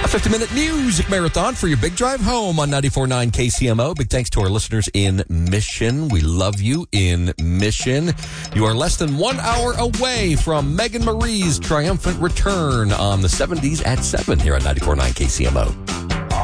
A 50-minute music marathon for your big drive home on 94.9 KCMO. Big thanks to our listeners in Mission. We love you in Mission. You are less than 1 hour away from Megan Marie's triumphant return on the 70s at 7 here at 94.9 KCMO.